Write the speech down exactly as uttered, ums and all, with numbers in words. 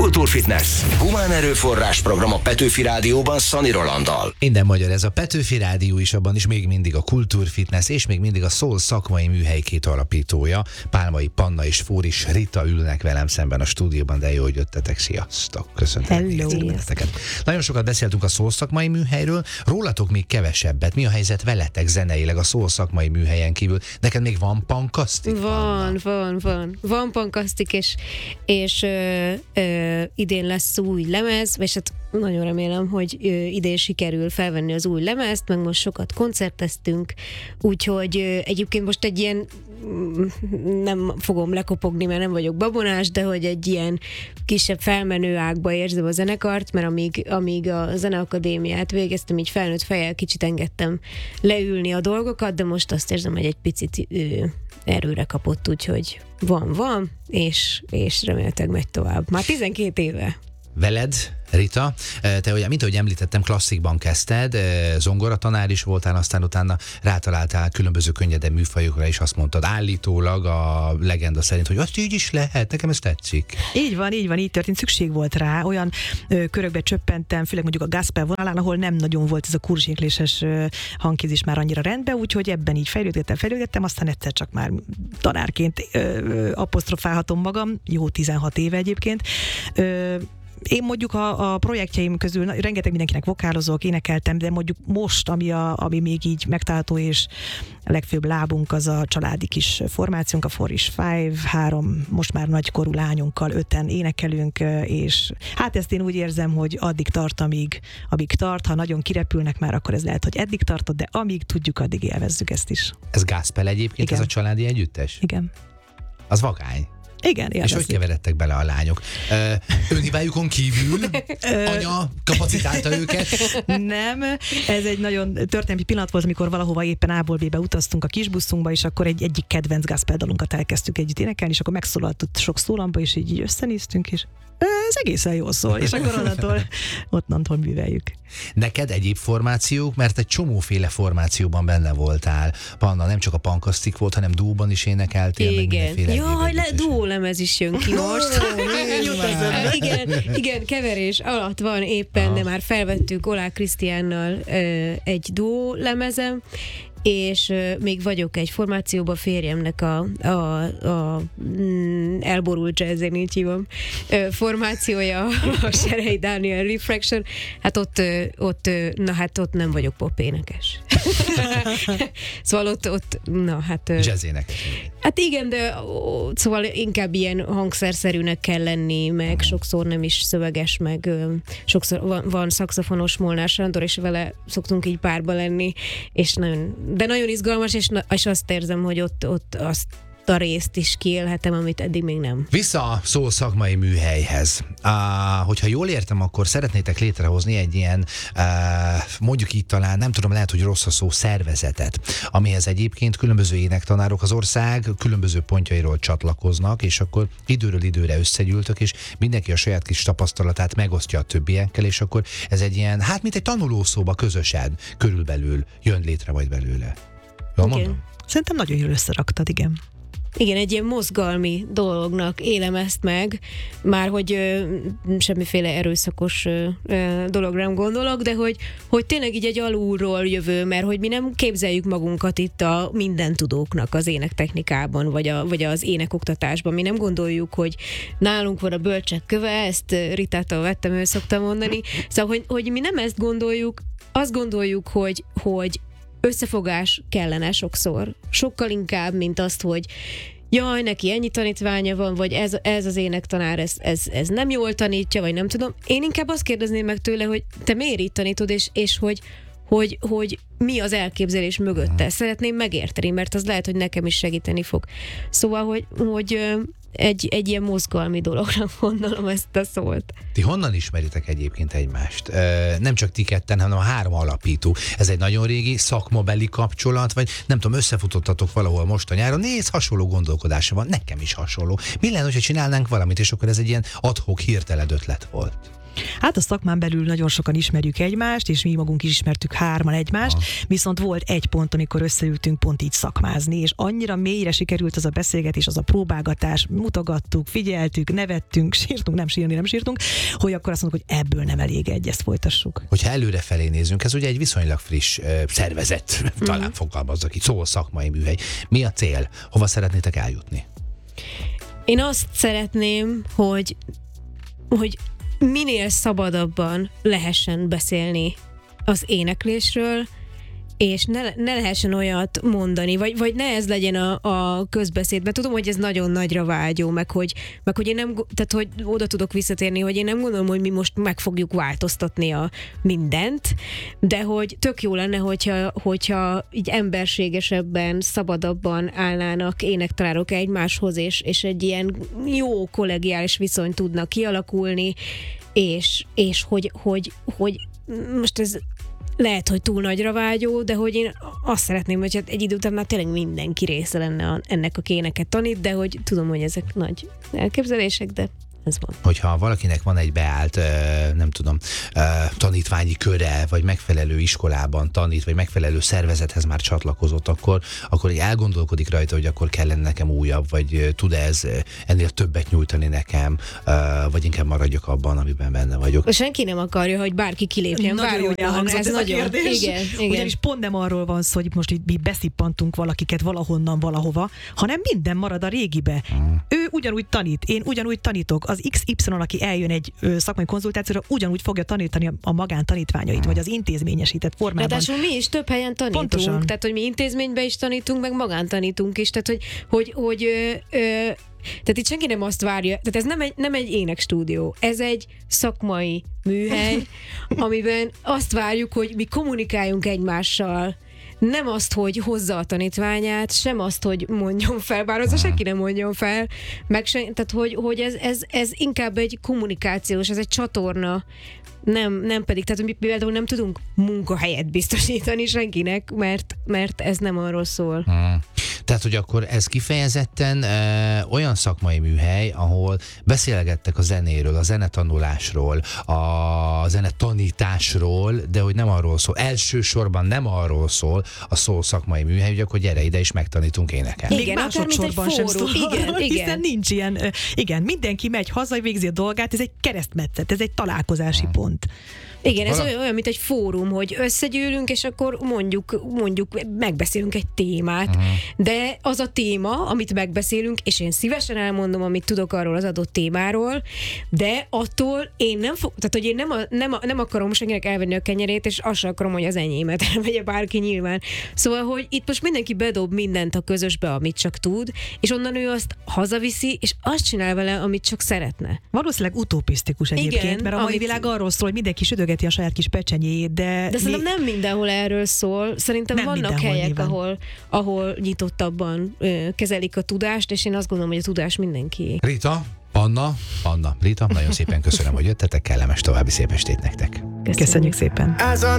Kultúrfitness. Humán erőforrás program a Petőfi Rádióban Szani Rolanddal. Minden magyar, ez a Petőfi Rádió is, abban is még mindig a Kultúrfitness, és még mindig a Soul szakmai műhely két alapítója, Pálmai Panna és Fóris Rita ülnek velem szemben a stúdióban, de jó, hogy jöttetek. Sziasztok! Köszöntöm titeket. Nagyon sokat beszéltünk a Soul szakmai műhelyről, rólatok még kevesebbet. Mi a helyzet veletek zeneileg a Soul szakmai műhelyen kívül? Neked még van pankasztik? Van, van, van. Van pankasztik, és, és ö, ö, idén lesz új lemez, és hát nagyon remélem, hogy ö, idén sikerül felvenni az új lemezt, meg most sokat koncerteztünk, úgyhogy ö, egyébként most egy ilyen, nem fogom lekopogni, mert nem vagyok babonás, de hogy egy ilyen kisebb felmenő ágba érzem a zenekart, mert amíg, amíg a zeneakadémiát végeztem, így felnőtt fejjel kicsit engedtem leülni a dolgokat, de most azt érzem, hogy egy picit ö, erőre kapott, úgyhogy van, van, és, és remélhetőleg megy tovább. Már tizenkét éve. Veled, Rita, te ugye, mint ahogy említettem, klasszikban kezdted, zongoratanár is voltál, aztán utána rátaláltál különböző könnyedebb műfajokra, és azt mondtad állítólag a legenda szerint, hogy azt így is lehet, nekem ez tetszik. Így van, így van, így történt, szükség volt rá, olyan ö, körökbe csöppentem, főleg mondjuk a gospel vonalán, ahol nem nagyon volt ez a kurzsinkléses hangkízis már annyira rendben, úgyhogy ebben így fejlődgettem, fejlődgettem, aztán egyszer csak már tanárként ö, ö, apostrofálhatom magam, jó tizenhat éve egyébként. Ö, Én mondjuk a, a projektjeim közül na, rengeteg mindenkinek vokálozok, énekeltem, de mondjuk most, ami, a, ami még így megtalálható, és a legfőbb lábunk, az a családi kis formációnk, a Four is Five, három most már nagykorú lányunkkal, öten énekelünk, és hát ezt én úgy érzem, hogy addig tart, amíg, amíg tart, ha nagyon kirepülnek már, akkor ez lehet, hogy eddig tartott, de amíg tudjuk, addig élvezzük ezt is. Ez gospel egyébként, Igen. ez a családi együttes? Igen. Az vagány. Igen, és hogy keveredtek bele a lányok? Önhibájukon kívül anya kapacitálta őket? Nem, ez egy nagyon történelmi pillanat volt, amikor valahova éppen A-ból B-be utaztunk a kisbuszunkba, és akkor egy egyik kedvenc gospel dalunkat elkezdtük együtt énekelni, és akkor megszólalt ott sok szólamba, és így, így összenéztünk, és ez egészen jól szól, és akkor onnantól, onnantól műveljük. Neked egyéb formációk, mert egy csomóféle formációban benne voltál. Panna, nem csak a pankasztik volt, hanem dúóban is énekeltél. Igen. Jaj, le, duólemez is jön ki most. igen, igen, keverés alatt van éppen, ah. de már felvettük Olá Krisztiánnal uh, egy duólemezem, és uh, még vagyok egy formációban, férjemnek a, a, a mm, elborult jazz, én így hívom, uh, formációja, a Serei Daniel Refraction, hát ott, uh, ott, uh, na hát ott nem vagyok popénekes. Szóval ott, ott na hát... Uh, Jazzének. Hát igen, de ó, szóval inkább ilyen hangszerszerűnek kell lenni, meg uh-huh. sokszor nem is szöveges, meg uh, sokszor van, van szaxofonos Molnár Sándor, és vele szoktunk így párba lenni, és nagyon, de nagyon izgalmas, és, és azt érzem, hogy ott, ott azt a részt is kiélhetem, amit eddig még nem. Vissza a Soul szakmai műhelyhez. Uh, hogyha jól értem, akkor szeretnétek létrehozni egy ilyen, uh, mondjuk így talán, nem tudom, lehet, hogy rossz a szó, szervezetet, amihez egyébként különböző énektanárok az ország különböző pontjairól csatlakoznak, és akkor időről időre összegyűltök, és mindenki a saját kis tapasztalatát megosztja a többiekkel, és akkor ez egy ilyen, hát mint egy tanulószóba közösen körülbelül jön létre majd belőle. Jól mondom? Szerintem nagyon jól összeraktad, igen. Igen, egy ilyen mozgalmi dolognak élem ezt meg, már hogy ö, semmiféle erőszakos ö, ö, dologra nem gondolok, de hogy, hogy tényleg így egy alulról jövő, mert hogy mi nem képzeljük magunkat itt a mindentudóknak az énektechnikában, vagy, a, vagy az énekoktatásban. Mi nem gondoljuk, hogy nálunk van a bölcsek köve, ezt Ritától vettem, ő szokta mondani. Szóval, hogy, hogy mi nem ezt gondoljuk, azt gondoljuk, hogy, hogy összefogás kellene sokszor. Sokkal inkább, mint azt, hogy jaj, neki ennyi tanítványa van, vagy ez, ez az énektanár, ez, ez, ez nem jól tanítja, vagy nem tudom. Én inkább azt kérdezném meg tőle, hogy te miért így tanítod, és, és hogy, hogy, hogy mi az elképzelés mögötte. Szeretném megérteni, mert az lehet, hogy nekem is segíteni fog. Szóval, hogy, hogy egy, egy ilyen mozgalmi dologra gondolom ezt a szót. Ti honnan ismeritek egyébként egymást? Nem csak ti ketten, hanem a három alapító. Ez egy nagyon régi szakmabeli kapcsolat, vagy nem tudom, összefutottatok valahol most a nyáron, nézd, hasonló gondolkodása van, nekem is hasonló. Mi lenne, hogyha csinálnánk valamit, és akkor ez egy ilyen ad hoc hirtelen ötlet volt? Hát a szakmán belül nagyon sokan ismerjük egymást, és mi magunk is ismertük hárman egymást, Aha. viszont volt egy pont, amikor összeültünk pont így szakmázni, és annyira mélyre sikerült az a beszélgetés, az a próbálgatás, mutogattuk, figyeltük, nevettünk, sírtunk, nem sírni, nem sírtunk, hogy akkor azt mondjuk, hogy ebből nem elég egy, ezt folytassuk. Hogyha előrefelé nézünk, ez ugye egy viszonylag friss uh, szervezet, talán mm. fogalmazzak így, szóval szakmai műhely. Mi a cél? Hova szeretnétek eljutni? Én azt szeretném, hogy, hogy minél szabadabban lehessen beszélni az éneklésről, és ne, ne lehessen olyat mondani, vagy, vagy ne ez legyen a, a közbeszéd, mert tudom, hogy ez nagyon nagyra vágyó, meg hogy, meg hogy én nem, tehát hogy oda tudok visszatérni, hogy én nem gondolom, hogy mi most meg fogjuk változtatni a mindent, de hogy tök jó lenne, hogyha, hogyha így emberségesebben, szabadabban állnának énektanárok egymáshoz, és, és egy ilyen jó kollegiális viszony tudnak kialakulni, és, és hogy, hogy, hogy most ez lehet, hogy túl nagyra vágyó, de hogy én azt szeretném, hogy hát egy idő után már tényleg mindenki része lenne a, ennek, aki éneket tanít, de hogy tudom, hogy ezek nagy elképzelések, de ez van. Hogyha valakinek van egy beállt, nem tudom, tanítványi köre, vagy megfelelő iskolában tanít, vagy megfelelő szervezethez már csatlakozott, akkor, akkor elgondolkodik rajta, hogy akkor kellene nekem újabb, vagy tud ez ennél többet nyújtani nekem, vagy inkább maradjak abban, amiben benne vagyok. Senki nem akarja, hogy bárki kilépjen. Nagyon jól elhangzott ez, ez nagyon, a kérdés. Igen, igen. Ugyanis pont nem arról van szó, hogy most itt mi beszippantunk valakiket valahonnan valahova, hanem minden marad a régibe. Hmm. Ő ugyanúgy tanít, én ugyanúgy tanítok. Az iksz ipszilon, aki eljön egy ö, szakmai konzultációra, ugyanúgy fogja tanítani a, a magántanítványait, hmm. vagy az intézményesített formában. Ráadásul mi is több helyen tanítunk. Pontosan. Tehát, hogy mi intézményben is tanítunk, meg magántanítunk is. Tehát, hogy, hogy, hogy ö, ö, tehát itt senki nem azt várja, tehát ez nem egy, nem egy énekstúdió, ez egy szakmai műhely, amiben azt várjuk, hogy mi kommunikáljunk egymással, nem azt, hogy hozza a tanítványát, sem azt, hogy mondjon fel, bár az a senki nem mondjon fel, meg se, tehát hogy, hogy ez, ez, ez inkább egy kommunikációs, ez egy csatorna, nem, nem pedig, tehát mi például nem tudunk munkahelyet biztosítani senkinek, mert, mert ez nem arról szól. Hmm. Tehát, hogy akkor ez kifejezetten e, olyan szakmai műhely, ahol beszélgettek a zenéről, a zenetanulásról, a zenetanításról, de hogy nem arról szól, elsősorban nem arról szól a szó szakmai műhely, hogy akkor gyere ide és megtanítunk énekelni. Igen, másodszorban sem szól. Igen, igen. Hiszen nincs ilyen, igen, mindenki megy haza, végzi a dolgát, ez egy keresztmetszet, ez egy találkozási hmm. pont. Igen, ez olyan, olyan, mint egy fórum, hogy összegyűlünk, és akkor mondjuk, mondjuk megbeszélünk egy témát, uh-huh. de az a téma, amit megbeszélünk, és én szívesen elmondom, amit tudok arról az adott témáról, de attól én nem fog, tehát hogy én nem, a, nem, a, nem akarom senkinek elvenni a kenyerét, és azt sem akarom, hogy az enyémet elvegye bárki nyilván. Szóval, hogy itt most mindenki bedob mindent a közösbe, amit csak tud, és onnan ő azt hazaviszi, és azt csinál vele, amit csak szeretne. Valószínűleg utopisztikus egyébként, igen, mert a mai amit... világ arról szól, hogy mindenki südögeti a saját kis pecsenyéjét, de... De szerintem nem mindenhol erről szól. Szerintem nem vannak helyek, ahol, ahol nyitottabban ö, kezelik a tudást, és én azt gondolom, hogy a tudás mindenki. Rita, Anna, Anna, Rita, nagyon szépen köszönöm, hogy jöttetek, kellemes további szép estét nektek. Köszönjük, Köszönjük szépen.